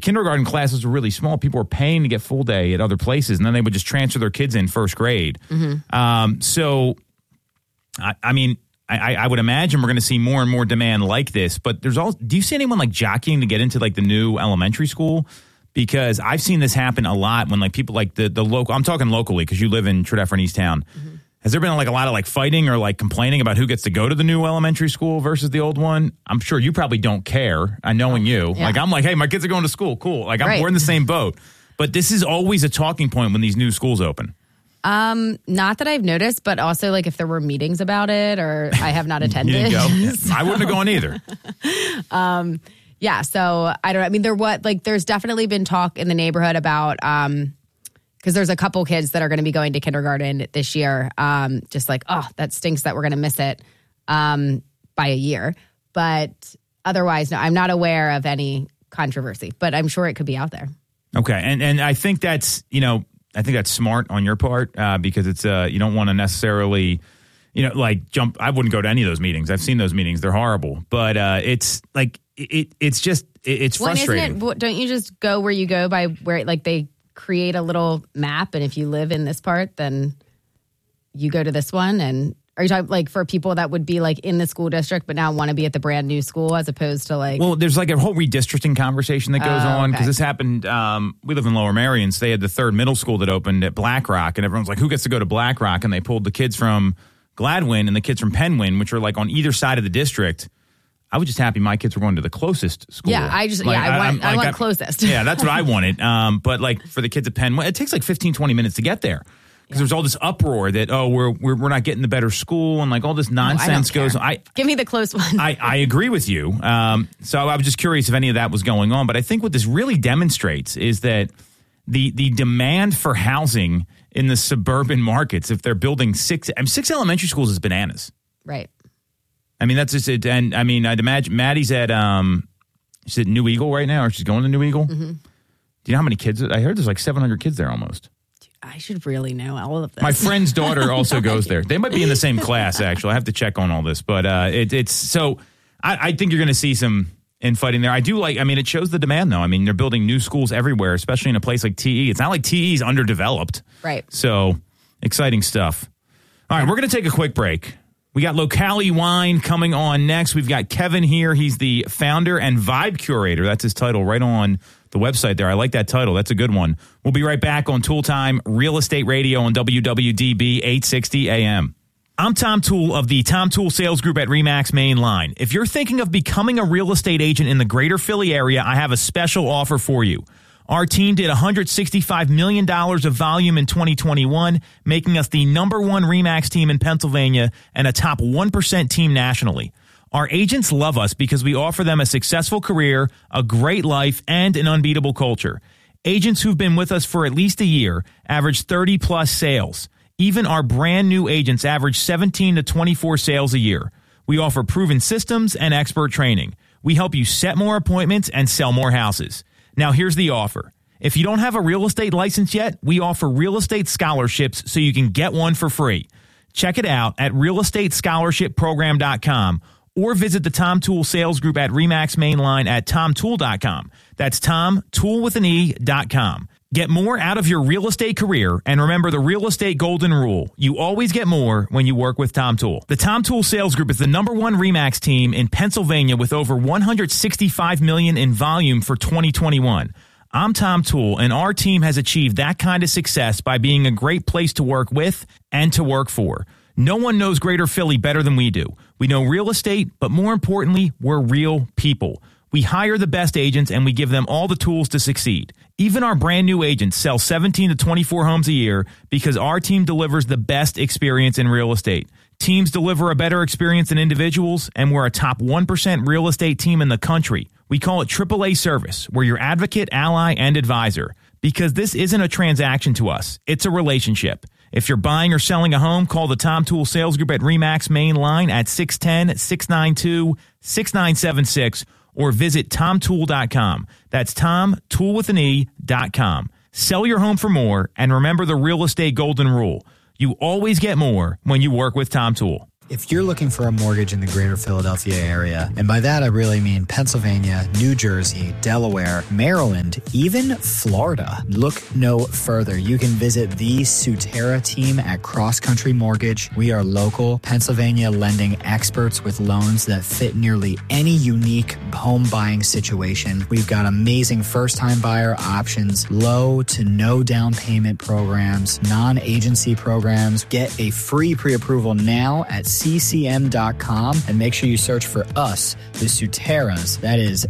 kindergarten classes were really small. People were paying to get full day at other places, and then they would just transfer their kids in first grade. So, I mean, I would imagine we're going to see more and more demand like this. But do you see anyone like jockeying to get into like the new elementary school? Because I've seen this happen a lot when like people like the local. I'm talking locally because you live in Tredeffert and Easttown. Has there been like a lot of like fighting or like complaining about who gets to go to the new elementary school versus the old one? I'm sure you probably don't care. Knowing you, like I'm like, hey, my kids are going to school. Cool. Like we're in the same boat. But this is always a talking point when these new schools open. Not that I've noticed, but also like if there were meetings about it or I have not attended. You didn't go? Yeah, I wouldn't have gone either. Yeah. So I don't know. I mean, there's definitely been talk in the neighborhood about, because there's a couple kids that are going to be going to kindergarten this year. Just like, oh, that stinks that we're going to miss it by a year. But otherwise, no, I'm not aware of any controversy, but I'm sure it could be out there. Okay. And I think that's, I think that's smart on your part because it's you don't want to necessarily, like jump. I wouldn't go to any of those meetings. I've seen those meetings. They're horrible. But it's like it's just it's frustrating. Don't you just go where you go by where like they create a little map, and if you live in this part, then you go to this one? And are you talking like for people that would be like in the school district but now want to be at the brand new school as opposed to like? Well, there's like a whole redistricting conversation that goes on because this happened. We live in Lower Merion, so they had the third middle school that opened at Black Rock, and everyone's like, who gets to go to Black Rock? And they pulled the kids from Gladwin and the kids from Penwyn, which are like on either side of the district. I was just happy my kids were going to the closest school. Yeah, I want closest. Yeah, that's what I wanted. But like for the kids at Penn, it takes like 15, 20 minutes to get there. Because there's all this uproar that, we're not getting the better school and like all this nonsense goes on. Give me the close one. I agree with you. So I was just curious if any of that was going on. But I think what this really demonstrates is that the demand for housing in the suburban markets, if they're building six elementary schools, is bananas. Right. I mean, that's just it. And I mean, I'd imagine Maddie's at she's at New Eagle right now, or she's going to New Eagle. Mm-hmm. Do you know how many kids? I heard there's like 700 kids there almost. Dude, I should really know all of this. My friend's daughter also goes there. They might be in the same class, actually. I have to check on all this. But it's so I think you're going to see some infighting there. I do like, I mean, it shows the demand, though. I mean, they're building new schools everywhere, especially in a place like TE. It's not like TE is underdeveloped. Right. So exciting stuff. All right, we're going to take a quick break. We got Locali Wine coming on next. We've got Kevin here. He's the founder and vibe curator. That's his title right on the website there. I like that title. That's a good one. We'll be right back on Tool Time Real Estate Radio on WWDB 860 AM. I'm Tom Toole of the Tom Toole Sales Group at RE/MAX Main Line. If you're thinking of becoming a real estate agent in the greater Philly area, I have a special offer for you. Our team did $165 million of volume in 2021, making us the #1 RE/MAX team in Pennsylvania and a top 1% team nationally. Our agents love us because we offer them a successful career, a great life, and an unbeatable culture. Agents who've been with us for at least a year average 30-plus sales. Even our brand new agents average 17 to 24 sales a year. We offer proven systems and expert training. We help you set more appointments and sell more houses. Now, here's the offer. If you don't have a real estate license yet, we offer real estate scholarships so you can get one for free. Check it out at realestatescholarshipprogram.com or visit the Tom Toole Sales Group at RE/MAX Mainline at tomtoole.com. That's tomtoole.com. Get more out of your real estate career, and remember the real estate golden rule. You always get more when you work with Tom Toole. The Tom Toole Sales Group is the #1 RE/MAX team in Pennsylvania with over $165 million in volume for 2021. I'm Tom Toole, and our team has achieved that kind of success by being a great place to work with and to work for. No one knows Greater Philly better than we do. We know real estate, but more importantly, we're real people. We hire the best agents, and we give them all the tools to succeed. Even our brand new agents sell 17 to 24 homes a year because our team delivers the best experience in real estate. Teams deliver a better experience than individuals, and we're a top 1% real estate team in the country. We call it AAA service. We're your advocate, ally, and advisor. Because this isn't a transaction to us. It's a relationship. If you're buying or selling a home, call the Tom Toole Sales Group at RE/MAX Main Line at 610-692-6976 or visit tomtoole.com. That's tomtoole.com. Sell your home for more, and remember the real estate golden rule. You always get more when you work with Tom Toole. If you're looking for a mortgage in the greater Philadelphia area, and by that I really mean Pennsylvania, New Jersey, Delaware, Maryland, even Florida, look no further. You can visit the Sutera team at Cross Country Mortgage. We are local Pennsylvania lending experts with loans that fit nearly any unique home buying situation. We've got amazing first-time buyer options, low to no down payment programs, non-agency programs. Get a free pre-approval now at ccm.com and make sure you search for us, the Suteras. That is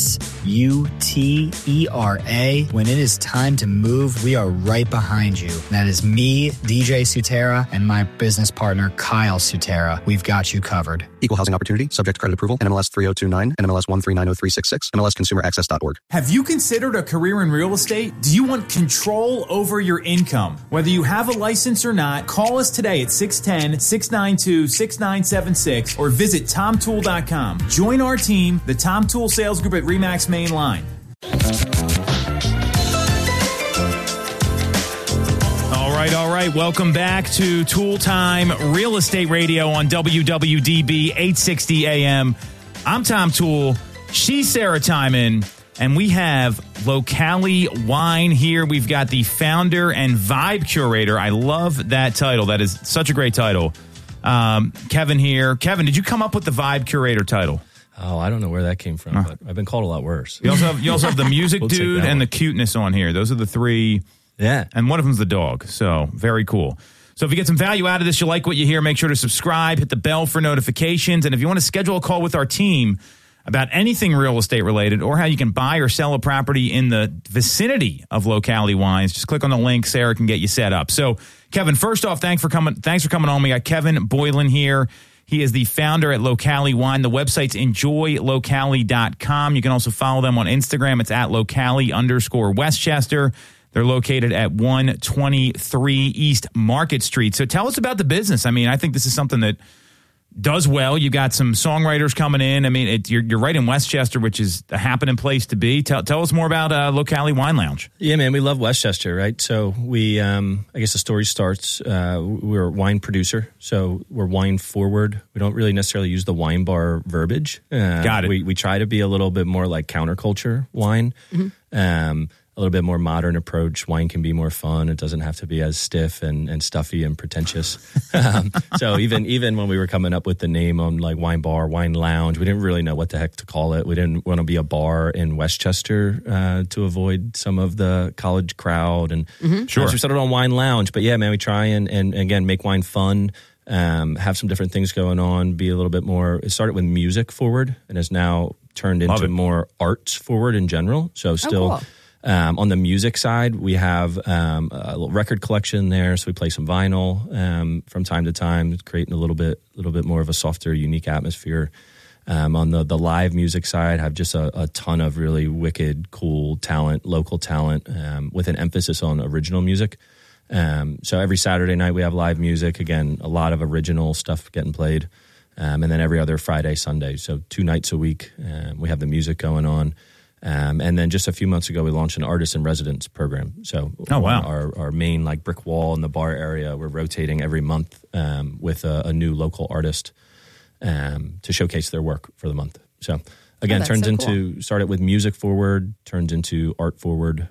Sutera. When it is time to move, we are right behind you. That is me, DJ Sutera, and my business partner, Kyle Sutera. We've got you covered. Equal housing opportunity, subject to credit approval, NMLS 3029, NMLS 1390366, MLSconsumeraccess.org. Have you considered a career in real estate? Do you want control over your income? Whether you have a license or not, call us today at 610-692-6976 or visit TomTool.com. Join our team, the Tom Tool Sales Group at RE/MAX Main Line. All right. Welcome back to Tool Time Real Estate Radio on WWDB 860 AM. I'm Tom Tool. She's Sarah Timon. And we have Locali Wine here. We've got the founder and vibe curator. I love that title. That is such a great title. Kevin here. Kevin, did you come up with the vibe curator title? Oh, I don't know where that came from, but I've been called a lot worse. You also have the music dude and the cuteness on here. Those are the three. Yeah. And one of them's the dog. So very cool. So if you get some value out of this, you like what you hear, make sure to subscribe, hit the bell for notifications. And if you want to schedule a call with our team about anything real estate related or how you can buy or sell a property in the vicinity of Locali Wines, just click on the link. Sarah can get you set up. So Kevin, first off, thanks for coming on. We got Kevin Boylan here. He is the founder at Locali Wine. The website's enjoylocali.com. You can also follow them on Instagram. It's at Locali_Westchester. They're located at 123 East Market Street. So tell us about the business. I mean, I think this is something that does well. You got some songwriters coming in. I mean, you're right in Westchester, which is a happening place to be. Tell us more about Locali Wine Lounge. Yeah, man, we love Westchester, right? So we, I guess the story starts, we're a wine producer, so we're wine forward. We don't really necessarily use the wine bar verbiage. Got it. We try to be a little bit more like counterculture wine. Mm-hmm. A little bit more modern approach. Wine can be more fun. It doesn't have to be as stiff and stuffy and pretentious. So even when we were coming up with the name on like wine bar, wine lounge, we didn't really know what the heck to call it. We didn't want to be a bar in Westchester to avoid some of the college crowd. And Sure. So we started on wine lounge. But yeah, man, we try and again, make wine fun, have some different things going on, be a little bit more. It started with music forward and has now turned into more arts forward in general. So still... cool. On the music side, we have a little record collection there, so we play some vinyl from time to time, creating a little bit more of a softer, unique atmosphere. On the live music side, have just a ton of really wicked, cool talent, local talent, with an emphasis on original music. So every Saturday night we have live music. Again, a lot of original stuff getting played, and then every other Friday, Sunday. So 2 nights a week, we have the music going on. And then just a few months ago, we launched an artist in residence program. So our main like brick wall in the bar area, we're rotating every month with a new local artist to showcase their work for the month. So again, started with music forward, turns into art forward.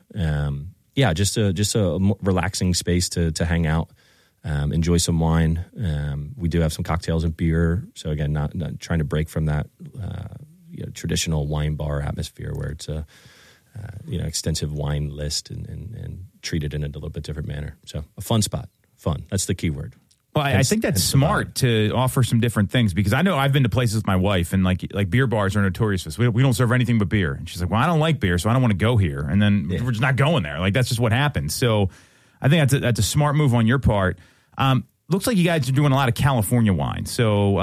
Just a relaxing space to hang out, enjoy some wine. We do have some cocktails and beer. So again, not trying to break from that traditional wine bar atmosphere where it's a extensive wine list and treated in a little bit different manner. So a fun spot, fun. That's the key word. Well, I think that's smart to offer some different things because I know I've been to places with my wife and like beer bars are notorious for this. We don't serve anything but beer. And she's like, well, I don't like beer, so I don't want to go here. And then we're just not going there. Like that's just what happens. So I think that's a smart move on your part. Looks like you guys are doing a lot of California wine. So,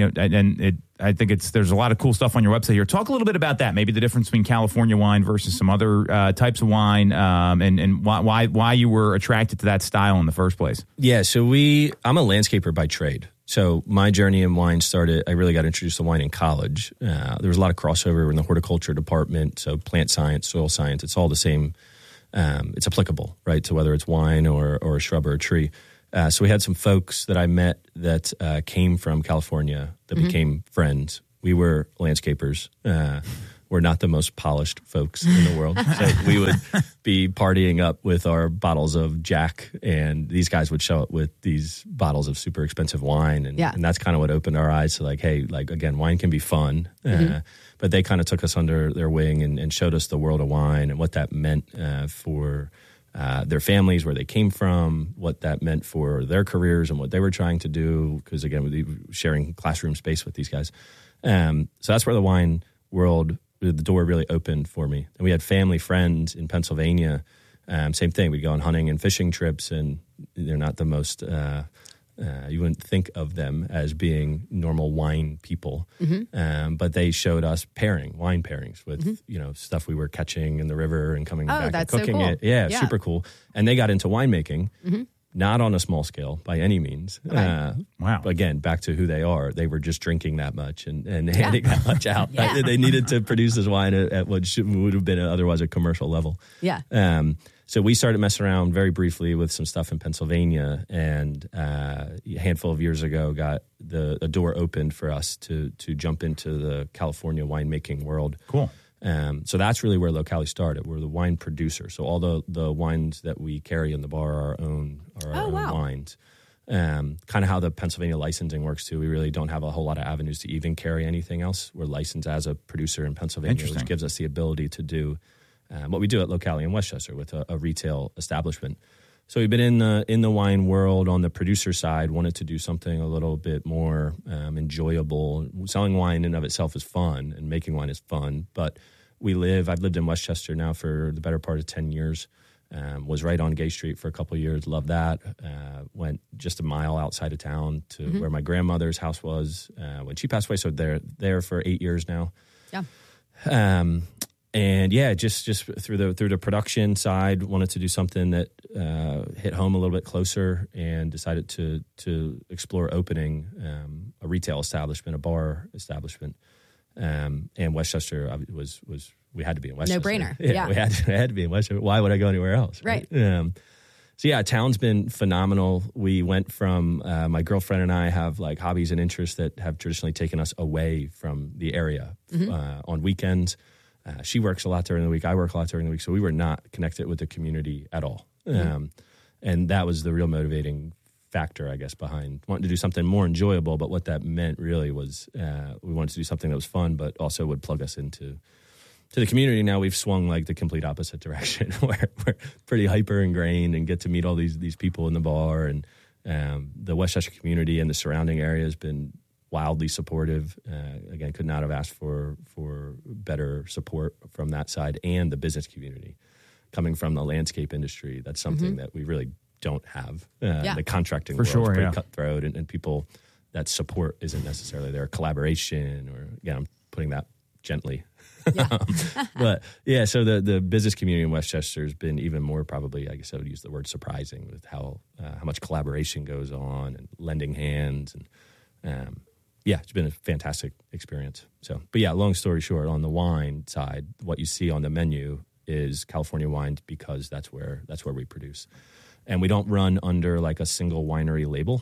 I think there's a lot of cool stuff on your website here. Talk a little bit about that, maybe the difference between California wine versus some other types of wine, and why you were attracted to that style in the first place. Yeah, so I'm a landscaper by trade. So my journey in wine started, I really got introduced to wine in college. There was a lot of crossover in the horticulture department, so plant science, soil science, it's all the same. It's applicable, right, to whether it's wine or a shrub or a tree. So we had some folks that I met that came from California that became friends. We were landscapers. We're not the most polished folks in the world. So we would be partying up with our bottles of Jack, and these guys would show up with these bottles of super expensive wine. And that's kind of what opened our eyes to like, hey, like, again, wine can be fun. But they kind of took us under their wing and showed us the world of wine and what that meant for their families, where they came from, what that meant for their careers and what they were trying to do. Because, again, we were sharing classroom space with these guys. So that's where the wine world, the door really opened for me. And we had family friends in Pennsylvania. Same thing. We'd go on hunting and fishing trips, and they're not the most, you wouldn't think of them as being normal wine people. But they showed us wine pairings with, stuff we were catching in the river and coming back and cooking so cool. it. Yeah, super cool. And they got into winemaking. Not on a small scale by any means. Okay. Wow. Again, back to who they are. They were just drinking that much and handing that much out. Yeah. They needed to produce this wine at what would have been otherwise a commercial level. Yeah. So we started messing around very briefly with some stuff in Pennsylvania, and a handful of years ago got a door opened for us to jump into the California winemaking world. Cool. So that's really where Locali started. We're the wine producer. So all the wines that we carry in the bar are our own wines. Kind of how the Pennsylvania licensing works too. We really don't have a whole lot of avenues to even carry anything else. We're licensed as a producer in Pennsylvania, which gives us the ability to do what we do at Locali in Westchester with a retail establishment. So we've been in the wine world on the producer side, wanted to do something a little bit more enjoyable. Selling wine in and of itself is fun, and making wine is fun. But I've lived in Westchester now for the better part of 10 years. Was right on Gay Street for a couple of years. Loved that. Went just a mile outside of town to where my grandmother's house was when she passed away. So they're there for 8 years now. Yeah. And yeah, just through the production side, wanted to do something that hit home a little bit closer, and decided to explore opening a retail establishment, a bar establishment. And Westchester we had to be in Westchester. No brainer. Yeah. We had to be in Westchester. Why would I go anywhere else? Right. So yeah, town's been phenomenal. We went from my girlfriend and I have like hobbies and interests that have traditionally taken us away from the area on weekends. She works a lot during the week. I work a lot during the week. So we were not connected with the community at all. And that was the real motivating factor, I guess, behind wanting to do something more enjoyable. But what that meant really was we wanted to do something that was fun, but also would plug us into the community. Now we've swung like the complete opposite direction, where we're pretty hyper ingrained and get to meet all these people in the bar. And the Westchester community and the surrounding area has been wildly supportive. Again, could not have asked for better support from that side, and the business community coming from the landscape industry. That's something that we really don't have. The contracting world is pretty cutthroat, and people, that support isn't necessarily there. Collaboration, or again, I'm putting that gently. Yeah. But yeah, so the business community in Westchester has been even more, probably, I guess I would use the word surprising, with how much collaboration goes on and lending hands. And yeah, it's been a fantastic experience. So, but yeah, long story short, on the wine side, what you see on the menu is California wines, because that's where we produce. And we don't run under like a single winery label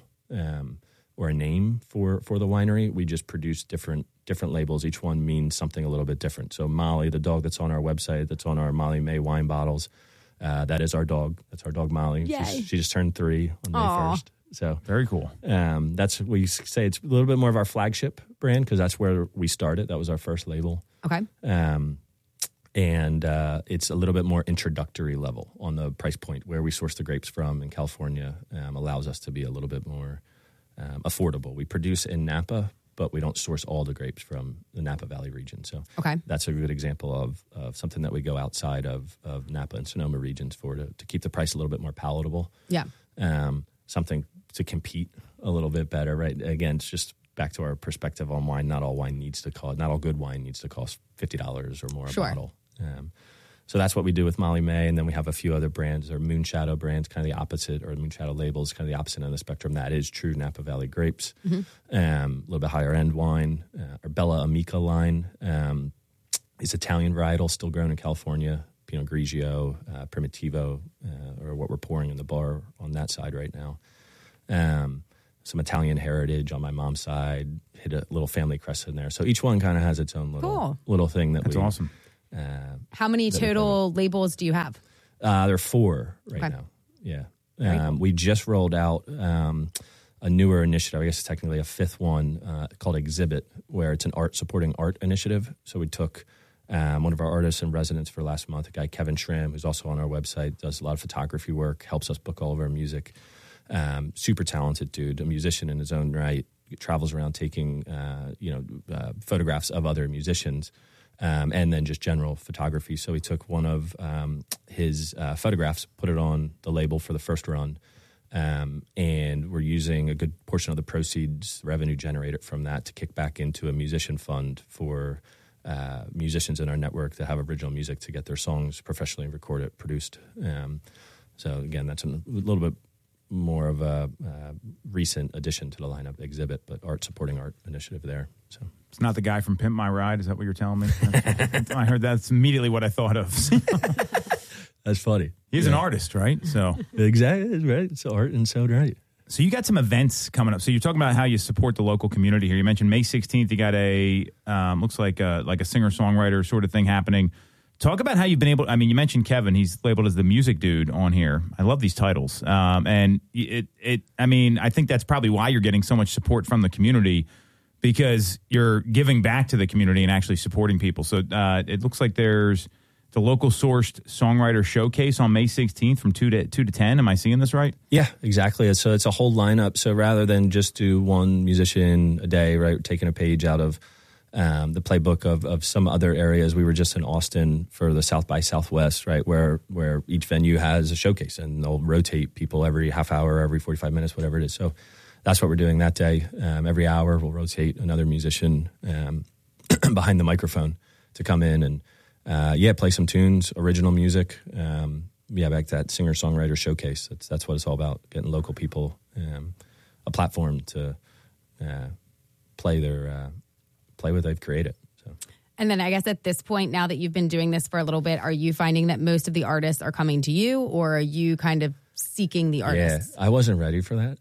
or a name for the winery. We just produce different labels. Each one means something a little bit different. So Molly, the dog that's on our website, that's on our Molly May wine bottles, that is our dog. That's our dog Molly. She just turned 3 on May 1st. So very cool. That's, we say it's a little bit more of our flagship brand, because that's where we started. That was our first label. Okay. And it's a little bit more introductory level on the price point. Where we source the grapes from in California allows us to be a little bit more affordable. We produce in Napa, but we don't source all the grapes from the Napa Valley region. So that's a good example of something that we go outside of Napa and Sonoma regions for, to keep the price a little bit more palatable. Yeah. Something to compete a little bit better, right? Again, it's just back to our perspective on wine. Not all good wine needs to cost $50 or more a bottle. So that's what we do with Molly May. And then we have a few other brands, or Moonshadow brands, kind of the opposite, or Moonshadow labels, kind of the opposite end of the spectrum. That is true Napa Valley grapes. A little bit higher end wine. Our Bella Amica line is Italian varietal, still grown in California. Pinot Grigio, Primitivo, or what we're pouring in the bar on that side right now. some Italian heritage on my mom's side, hit a little family crest in there. So each one kind of has its own little thing That's awesome. How many total labels do you have? There are 4 right now. Yeah. We just rolled out a newer initiative, I guess technically a 5th one, called Exhibit, where it's an supporting art initiative. So we took one of our artists in residence for last month, a guy, Kevin Schramm, who's also on our website, does a lot of photography work, helps us book all of our music. Super talented dude, a musician in his own right, travels around taking, photographs of other musicians. And then just general photography. So we took one of his photographs, put it on the label for the first run, and we're using a good portion of the proceeds, revenue generated from that, to kick back into a musician fund for musicians in our network that have original music to get their songs professionally recorded, produced. So again, that's a little bit more of a recent addition to the lineup, Exhibit, but supporting art initiative there. So it's not the guy from Pimp My Ride. Is that what you're telling me? I heard that's immediately what I thought of. That's funny. He's an artist, right? So exactly right. It's art and so right. So you got some events coming up. So you're talking about how you support the local community here. You mentioned May 16th. You got a looks like a singer-songwriter sort of thing happening. Talk about how you've been able. I mean, you mentioned Kevin. He's labeled as the music dude on here. I love these titles, and I mean, I think that's probably why you're getting so much support from the community, because you're giving back to the community and actually supporting people. So it looks like there's the local sourced songwriter showcase on May 16th from 2 to 10. Am I seeing this right? Yeah, exactly. So it's a whole lineup. So rather than just do one musician a day, right, taking a page out of the playbook of some other areas. We were just in Austin for the South by Southwest, right, where each venue has a showcase, and they'll rotate people every half hour, every 45 minutes, whatever it is. So that's what we're doing that day. Every hour we'll rotate another musician behind the microphone to come in and play some tunes, original music. Back to that singer-songwriter showcase. That's what it's all about, getting local people a platform to play what they've created. So. And then I guess at this point, now that you've been doing this for a little bit, are you finding that most of the artists are coming to you, or are you kind of seeking the artists? Yeah, I wasn't ready for that.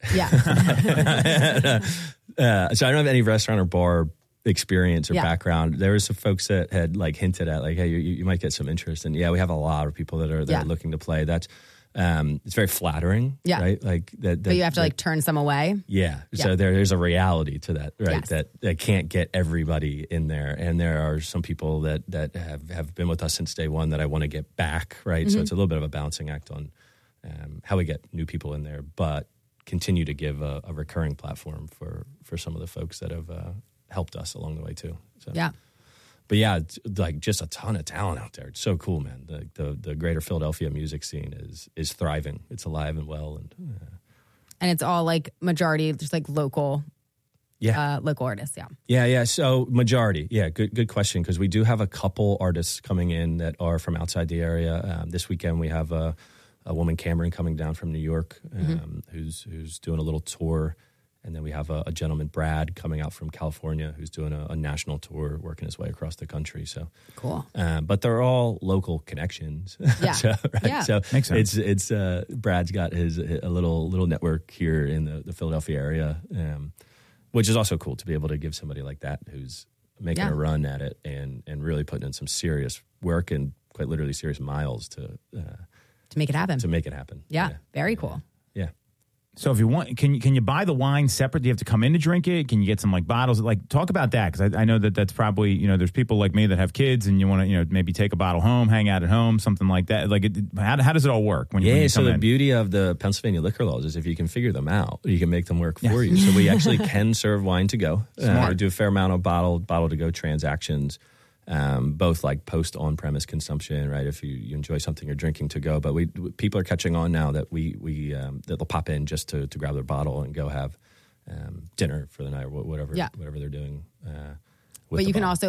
Yeah. So I don't have any restaurant or bar experience or background. There were some folks that had hinted at hey, you might get some interest. And we have a lot of people that are looking to play. That's it's very flattering, right? But you have to turn some away. Yeah. So there's a reality to that, right? Yes. That can't get everybody in there. And there are some people that have been with us since day one that I want to get back, right? Mm-hmm. So it's a little bit of a balancing act on how we get new people in there, but continue to give a recurring platform for some of the folks that have helped us along the way too. So. Yeah. But it's just a ton of talent out there. It's so cool, man. The greater Philadelphia music scene is thriving. It's alive and well, and it's all majority just local, local artists. Yeah. So majority, good question, because we do have a couple artists coming in that are from outside the area. This weekend we have a woman, Cameron, coming down from New York, who's doing a little tour. And then we have a gentleman, Brad, coming out from California, who's doing a national tour, working his way across the country. So cool. But they're all local connections. Yeah. So makes sense. It's Brad's got a little network here in the Philadelphia area, which is also cool to be able to give somebody like that who's making a run at it and really putting in some serious work and quite literally serious miles to make it happen. Yeah. Very cool. Yeah. So if you want, can you buy the wine separate? Do you have to come in to drink it? Can you get some bottles? Talk about that, because I know that's probably, there's people like me that have kids and you want to, maybe take a bottle home, hang out at home, something like that. How does it all work when you so the beauty of the Pennsylvania liquor laws is if you can figure them out, you can make them work for you. So we actually can serve wine to go. We do a fair amount of bottle to go transactions. Both post on-premise consumption, right? If you enjoy something you're drinking to go, but people are catching on now that that they'll pop in just to grab their bottle and go have dinner for the night or whatever they're doing. But you can also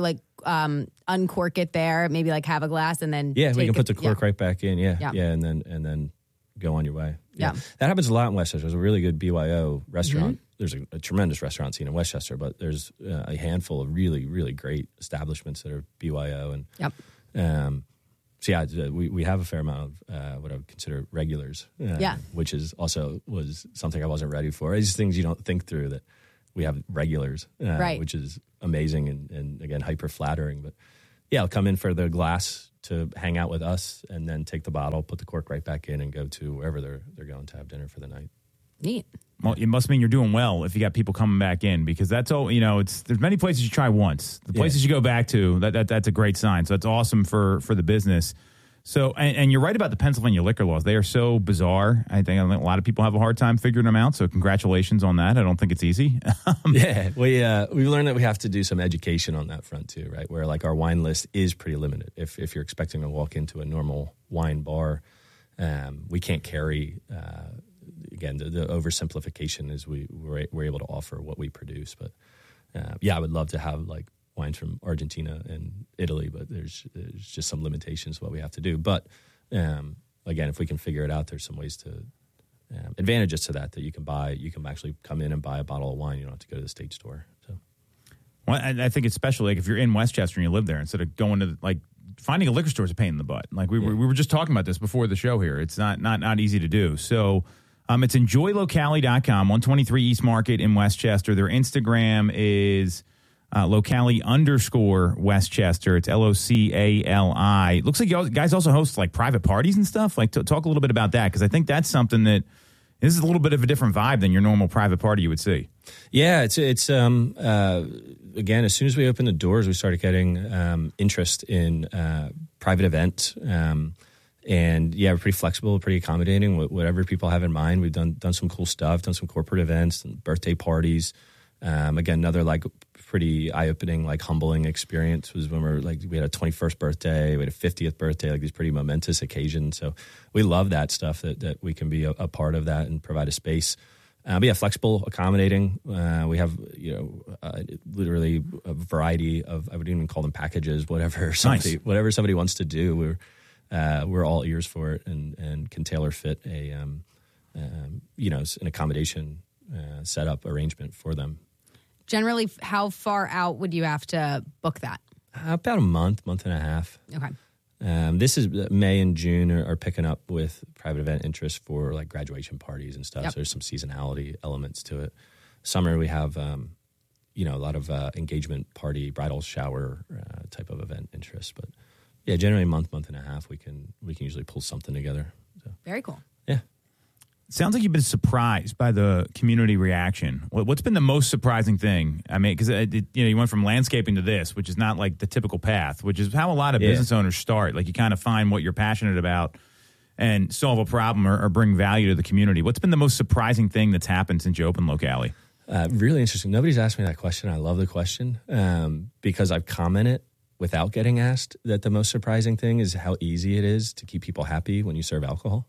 uncork it there, maybe have a glass and then we can put the cork right back in, and then go on your way. Yeah, that happens a lot in Westchester. There's a really good BYO restaurant. Mm-hmm. There's a tremendous restaurant scene in Westchester, but there's a handful of really, really great establishments that are BYO, and So yeah, we have a fair amount of what I would consider regulars, which is also was something I wasn't ready for. These things you don't think through, that we have regulars, which is amazing and again, hyper flattering. But yeah, I'll come in for the glass to hang out with us and then take the bottle, put the cork right back in and go to wherever they're going to have dinner for the night. Neat. Well, it must mean you're doing well if you got people coming back in, because that's all, there's many places you try once. The places you go back to, that's a great sign. So that's awesome for the business. So, and you're right about the Pennsylvania liquor laws. They are so bizarre. I think a lot of people have a hard time figuring them out. So congratulations on that. I don't think it's easy. We've learned that we have to do some education on that front too, right? Where like our wine list is pretty limited. If you're expecting to walk into a normal wine bar, we can't carry, again, the oversimplification is we're able to offer what we produce. But I would love to have like wines from Argentina and Italy, but there's just some limitations to what we have to do. But again, if we can figure it out, there's some ways to advantages to that you can buy. You can actually come in and buy a bottle of wine. You don't have to go to the state store. So, well, I think it's especially like if you're in Westchester and you live there, instead of going to like finding a liquor store is a pain in the butt. Like we were just talking about this before the show here. It's not easy to do. So it's enjoylocali.com, 123 East Market in Westchester. Their Instagram is locali_Westchester. It's LOCALI. Looks like you guys also host like private parties and stuff. Like talk a little bit about that, because I think that's something that this is a little bit of a different vibe than your normal private party you would see. Yeah, it's again, as soon as we opened the doors, we started getting interest in private events. And yeah, we're pretty flexible, pretty accommodating. Whatever people have in mind, we've done some cool stuff, done some corporate events and birthday parties. Again, another like pretty eye-opening, like humbling experience was when we had a 21st birthday, we had a 50th birthday, like these pretty momentous occasions. So we love that stuff that we can be a part of that and provide a space. But yeah, flexible, accommodating. We have literally a variety of, I would even call them packages, whatever somebody wants to do. We're all ears for it and can tailor fit an accommodation setup arrangement for them. Generally, how far out would you have to book that? About a month and a half. Okay. This is May and June are picking up with private event interest for like graduation parties and stuff. Yep. So there's some seasonality elements to it. Summer we have a lot of engagement party, bridal shower type of event interest. But yeah, generally a month and a half we can usually pull something together. So. Very cool. Yeah. Sounds like you've been surprised by the community reaction. What's been the most surprising thing? I mean, because you went from landscaping to this, which is not like the typical path, which is how a lot of business owners start. Like you kind of find what you're passionate about and solve a problem or bring value to the community. What's been the most surprising thing that's happened since you opened Locali? Really interesting. Nobody's asked me that question. I love the question because I've commented without getting asked that the most surprising thing is how easy it is to keep people happy when you serve alcohol.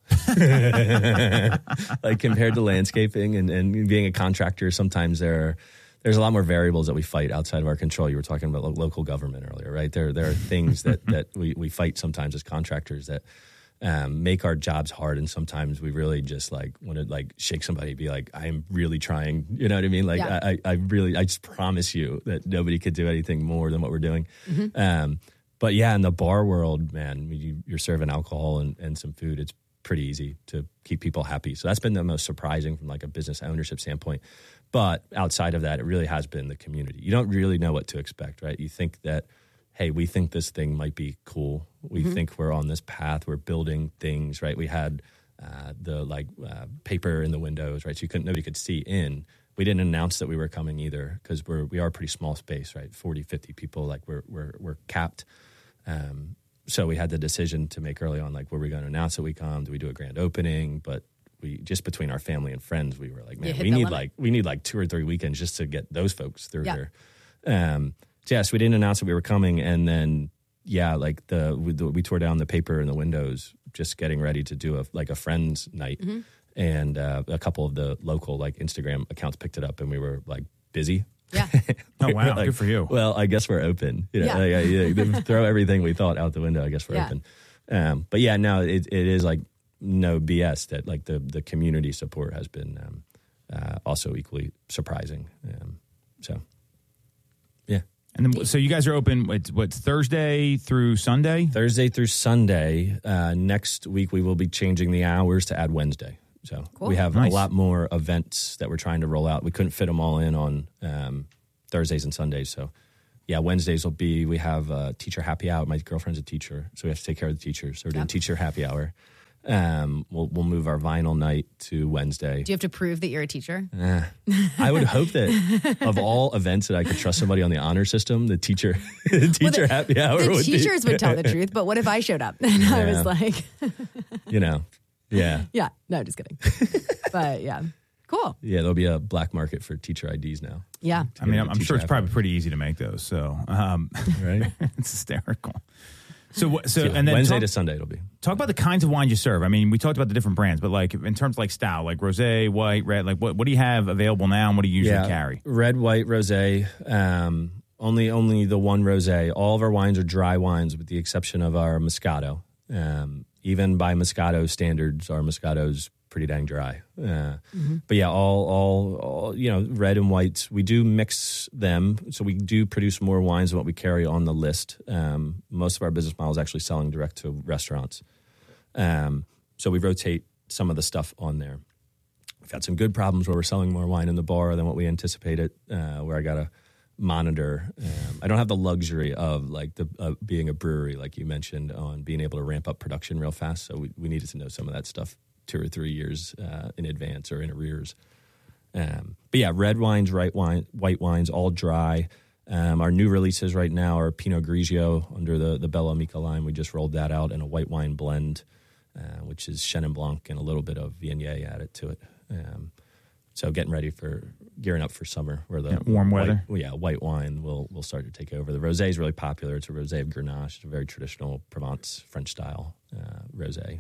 Like compared to landscaping and being a contractor, sometimes there's a lot more variables that we fight outside of our control. You were talking about local government earlier, right? There are things that we fight sometimes as contractors that make our jobs hard, and sometimes we really just like want to like shake somebody, be like, I'm really trying, you know what I mean? Like I just promise you that nobody could do anything more than what we're doing. Mm-hmm. But yeah, in the bar world, man, you're serving alcohol and some food. It's pretty easy to keep people happy. So that's been the most surprising from like a business ownership standpoint. But outside of that, it really has been the community. You don't really know what to expect, right? You think that, hey, we think this thing might be cool. We think we're on this path. We're building things, right? We had the paper in the windows, right? So nobody could see in. We didn't announce that we were coming either because we are a pretty small space, right? 40, 50 people, like we're capped. So we had the decision to make early on, like, were we going to announce that we come? Do we do a grand opening? But we just between our family and friends, we were like, man, we need like 2 or 3 weekends just to get those folks through here. Yes, we didn't announce that we were coming, and then like we tore down the paper in the windows, just getting ready to do a friends night, and a couple of the local like Instagram accounts picked it up, and we were like busy. Yeah. Oh wow, like, good for you. Well, I guess we're open. You know, throw everything we thought out the window. I guess we're open. But yeah, no, it is like no BS that like the community support has been also equally surprising. So. Yeah. And then, so you guys are open, what's Thursday through Sunday? Thursday through Sunday. Next week, we will be changing the hours to add Wednesday. So we have a lot more events that we're trying to roll out. We couldn't fit them all in on Thursdays and Sundays. So, yeah, Wednesdays will be, we have a teacher happy hour. My girlfriend's a teacher, so we have to take care of the teachers. So we're doing teacher happy hour. We'll move our vinyl night to Wednesday. Do you have to prove that you're a teacher? I would hope that of all events that I could trust somebody on the honor system, the teacher happy hour the would be. teachers would tell the truth, but what if I showed up and I was like, yeah, no, just kidding. But yeah, cool. Yeah, there'll be a black market for teacher IDs now. Yeah, I mean, I'm sure it's probably pretty easy to make those. So, right, it's hysterical. So and then Wednesday to Sunday it'll be. Talk about the kinds of wine you serve. I mean, we talked about the different brands, but like in terms of like style, like rosé, white, red, like what do you have available now and what do you usually carry? Red, white, rosé. Only the one rosé. All of our wines are dry wines with the exception of our Moscato. Even by Moscato standards, our Moscato's pretty dang dry. But yeah, all red and whites. We do mix them, so we do produce more wines than what we carry on the list. Most of our business model is actually selling direct to restaurants. So we rotate some of the stuff on there. We've had some good problems where we're selling more wine in the bar than what we anticipated, where I got to monitor. I don't have the luxury of like being a brewery, like you mentioned, on being able to ramp up production real fast. So we needed to know some of that stuff 2 or 3 years in advance or in arrears. But yeah, red wines, white wines, all dry. Our new releases right now are Pinot Grigio under the Bella Amica line. We just rolled that out, and a white wine blend, which is Chenin Blanc and a little bit of Viognier added to it. So gearing up for summer, where the warm weather. White wine will start to take over. The rosé is really popular. It's a rosé of Grenache. It's a very traditional Provence French style rosé.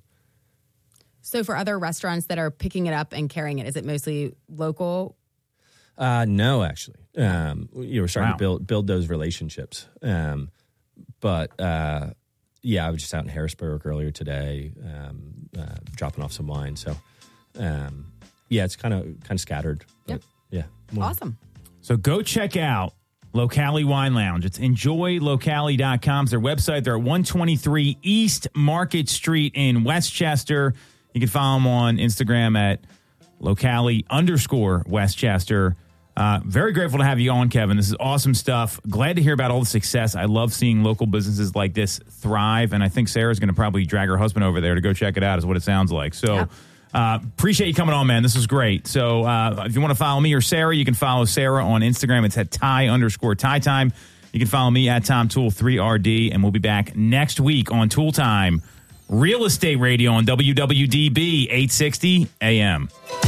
So for other restaurants that are picking it up and carrying it, is it mostly local? No, actually. We're starting to build those relationships. But I was just out in Harrisburg earlier today, dropping off some wine. So, it's kind of scattered. But, Awesome. So go check out Locali Wine Lounge. It's enjoylocali.com. It's their website. They're at 123 East Market Street in Westchester. You can follow them on Instagram at Locali_Westchester. Very grateful to have you on, Kevin. This is awesome stuff. Glad to hear about all the success. I love seeing local businesses like this thrive, and I think Sarah's going to probably drag her husband over there to go check it out, is what it sounds like. So appreciate you coming on, man. This was great. So if you want to follow me or Sarah, you can follow Sarah on Instagram. It's at Ty_Ty Time. You can follow me at TomTool3RD, and we'll be back next week on Tool Time. Real Estate Radio on WWDB 860 AM.